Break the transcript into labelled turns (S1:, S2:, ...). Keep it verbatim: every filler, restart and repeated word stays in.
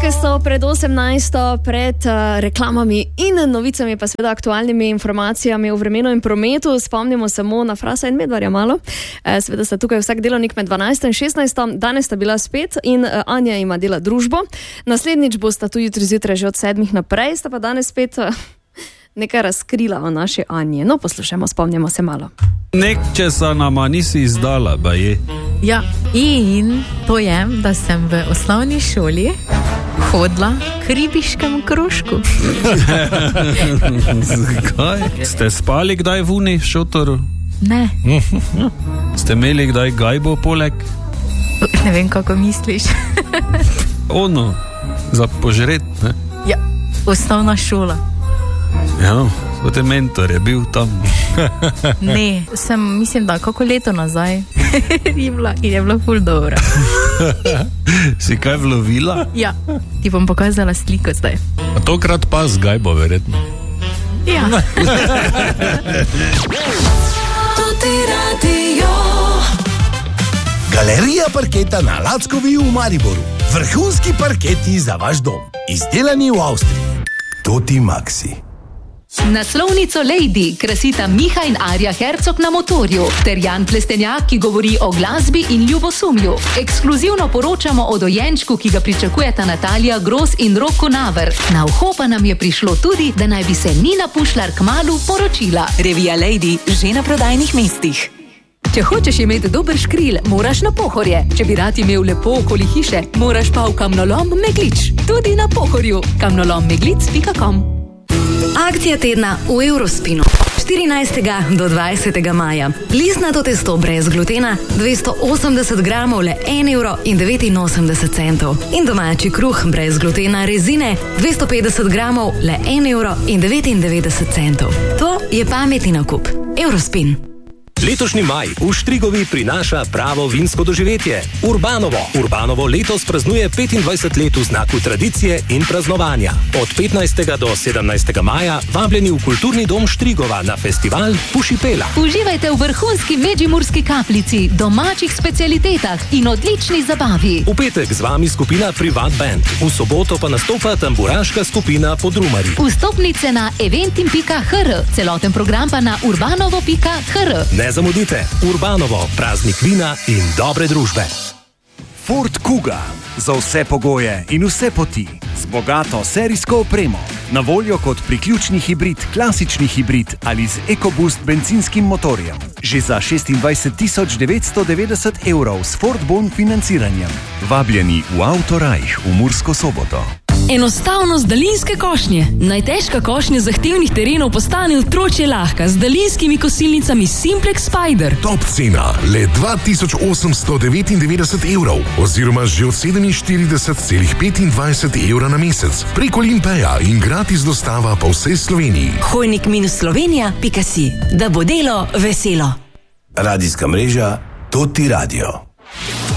S1: minutke so pred osemnajsto, pred uh, reklamami in novicami, pa seveda aktualnimi informacijami o vremenu in prometu. Spomnimo samo na Frasa in Medvarja malo. E, seveda sta tukaj vsak delovnik med dvanajsto in šestnajsto. Danes sta bila spet in uh, Anja ima dela družbo. Naslednjič bosta tu jutri zjutraj že od sedmih naprej, sta pa danes spet uh, nekaj razkrila o naši Anji. No, poslušajmo, spomnimo se malo.
S2: Nekčesa nama nisi izdala, baje.
S3: Ja, in to je, da sem v osnovni šoli hodila k ribiškemu krožku.
S2: Zakaj? Ste spali kdaj v uni šotoru?
S3: Ne.
S2: Ste imeli kdaj gajbo poleg?
S3: Ne vem, kako misliš.
S2: Ono, za požret, ne?
S3: Ja, osnovna šola.
S2: Ja, svote mentor je bil tam.
S3: Ne, sem, mislim, da kako leto nazaj ribla in je bila ful dobra.
S2: Si kaj vlovila?
S3: Ja, ti bom pokazala sliko zdaj.
S4: A tokrat pa z gajbo, verjetno.
S3: Ja.
S5: Galerija parketa na Lackovi v Mariboru. Vrhunski parketi za vaš dom. Izdelani v Avstriji. Toti Maxi.
S6: Naslovnico Lady krasita Miha in Arja Hercog na motorju ter Jan Plestenjak, ki govori o glasbi in ljubosumju. Ekskluzivno poročamo o dojenčku, ki ga pričakujeta Natalija Gros in Rok Konaver. Na uho pa nam je prišlo tudi, da naj bi se Nina Pušlar kmalu poročila.
S7: Revija Lady že na prodajnih mestih.
S6: Če hočeš imeti dober škril, moraš na Pohorje. Če bi rad imel lepo okoli hiše, moraš pa v kamnolom Meglič. Tudi na Pohorju. kamnolom meglic pika com.
S8: Akcija tedna v Eurospinu. štirinajstega do dvajsetega maja. Listnato testo brez glutena dvesto osemdeset gramov le en evro in devetinosemdeset centov. In domači kruh brez glutena rezine dvesto petdeset gramov le en evro in devetindevetdeset centov. To je pametni nakup. Eurospin.
S9: Letošnji maj v Štrigovi prinaša pravo vinsko doživetje. Urbanovo. Urbanovo letos praznuje petindvajset let v znaku tradicije in praznovanja. Od petnajstega do sedemnajstega maja vabljeni v Kulturni dom Štrigova na festival Pušipela.
S6: Uživajte v vrhunski medžimurski kapljici, domačih specialitetah in odlični zabavi.
S9: V petek z vami skupina Privat Band. V soboto pa nastopa tamburaška skupina Podrumari.
S6: Vstopnice na eventim pika hr, celoten program pa na urbanovo pika hr.
S9: Ne zamudite, Urbanovo, praznik vina in dobre družbe.
S10: Ford Kuga, za vse pogoje in vse poti, z bogato serijsko opremo, na voljo kot priključni hibrid, klasični hibrid ali z EcoBoost bencinskim motorjem. Že za šestindvajset tisoč devetsto devetdeset evrov s Ford Bon financiranjem. Vabljeni v Autorajh v Mursko Soboto.
S11: Enostavnost daljinske košnje. Najtežka košnja zahtevnih terenov postane otročje lahka z daljinskimi kosilnicami Simplex Spider.
S12: Top cena le dva tisoč osemsto devetindevetdeset evrov oziroma že od sedeminštirideset celih petindvajset evra na mesec. Preko Limpeja in gratis dostava po vsej Sloveniji.
S7: hojnik minus slovenija pika si, da bo delo veselo.
S5: Radijska mreža Toti Radio.